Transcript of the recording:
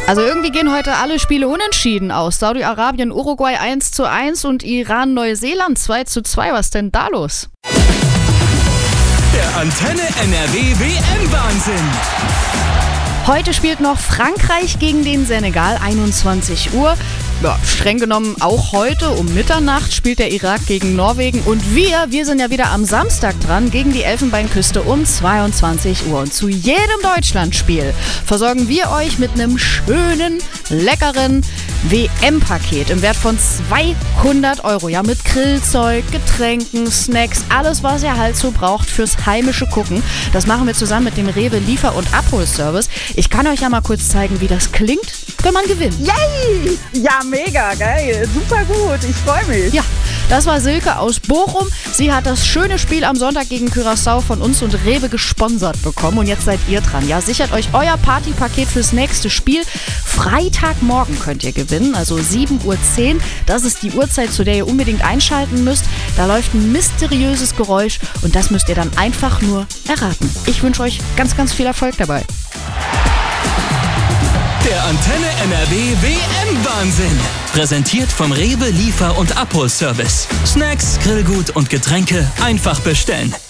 Also irgendwie gehen heute alle Spiele unentschieden aus. Saudi-Arabien, Uruguay 1:1 und Iran, Neuseeland 2:2. Was ist denn da los? Der Antenne NRW WM-Wahnsinn. Heute spielt noch Frankreich gegen den Senegal, 21 Uhr. Ja, streng genommen auch heute um Mitternacht spielt der Irak gegen Norwegen. Und wir sind ja wieder am Samstag dran gegen die Elfenbeinküste um 22 Uhr. Und zu jedem Deutschlandspiel versorgen wir euch mit einem schönen, leckeren WM-Paket im Wert von 200 €. Ja, mit Grillzeug, Getränken, Snacks, alles, was ihr halt so braucht fürs heimische Gucken. Das machen wir zusammen mit dem Rewe Liefer- und Abholservice. Ich kann euch ja mal kurz zeigen, wie das klingt, wenn man gewinnt. Yay! Ja, mega geil. Super gut. Ich freue mich. Ja, das war Silke aus Bochum. Sie hat das schöne Spiel am Sonntag gegen Curaçao von uns und Rewe gesponsert bekommen. Und jetzt seid ihr dran. Ja, sichert euch euer Partypaket fürs nächste Spiel. Freitagmorgen könnt ihr gewinnen, also 7:10 Uhr. Das ist die Uhrzeit, zu der ihr unbedingt einschalten müsst. Da läuft ein mysteriöses Geräusch und das müsst ihr dann einfach nur erraten. Ich wünsche euch ganz, ganz viel Erfolg dabei. Der Antenne NRW WM-Wahnsinn. Präsentiert vom Rewe Liefer- und Abholservice. Snacks, Grillgut und Getränke einfach bestellen.